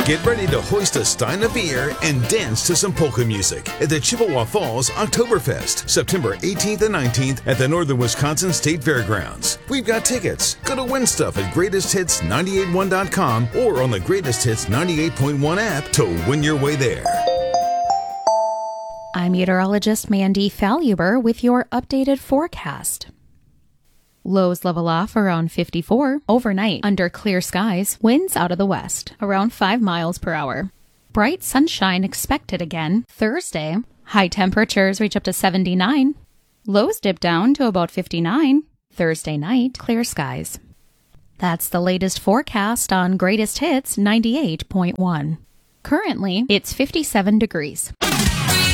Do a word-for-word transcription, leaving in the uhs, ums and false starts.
Get ready to hoist a stein of beer and dance to some polka music at the Chippewa Falls Oktoberfest, September eighteenth and nineteenth at the Northern Wisconsin State Fairgrounds. We've got tickets. Go to win stuff at greatest hits nine eight one dot com or on the Greatest Hits ninety-eight point one app to win your way there. I'm meteorologist Mandy Faluber with your updated forecast. Lows level off around fifty-four. Overnight, under clear skies, winds out of the west, around five miles per hour. Bright sunshine expected again Thursday. High temperatures reach up to seventy-nine. Lows dip down to about fifty-nine. Thursday night, clear skies. That's the latest forecast on Greatest Hits ninety-eight point one. Currently, it's fifty-seven degrees.